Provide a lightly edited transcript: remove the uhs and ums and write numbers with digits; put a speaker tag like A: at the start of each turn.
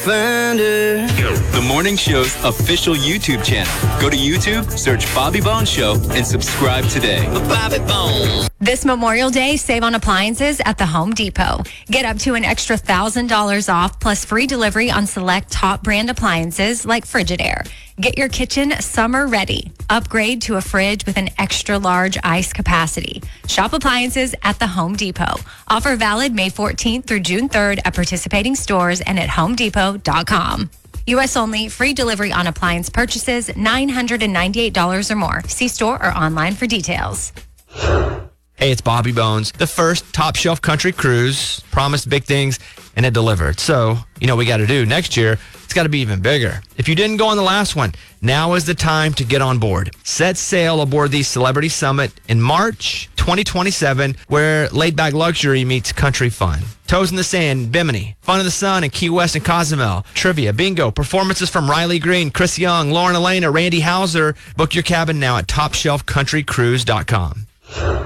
A: The Morning Show's official YouTube channel. Go to YouTube, search Bobby Bones Show, and subscribe today. Bobby Bones.
B: This Memorial Day, save on appliances at the Home Depot. Get up to an extra $1,000 off plus free delivery on select top brand appliances like Frigidaire. Get your kitchen summer ready. Upgrade to a fridge with an extra large ice capacity. Shop appliances at the Home Depot. Offer valid May 14th through June 3rd at participating stores and at homedepot.com. U.S. only. Free delivery on appliance purchases $998 or more. See store or online for details.
C: Hey, it's Bobby Bones. The first top shelf country cruise promised big things and it delivered. So, you know what we got to do next year? It's got to be even bigger. If you didn't go on the last one, now is the time to get on board. Set sail aboard the Celebrity Summit in March 2027, where laid-back luxury meets country fun. Toes in the Sand, Bimini, Fun of the Sun in Key West and Cozumel, trivia, bingo, performances from Riley Green, Chris Young, Lauren Elena, Randy Hauser. Book your cabin now at TopShelfCountryCruise.com.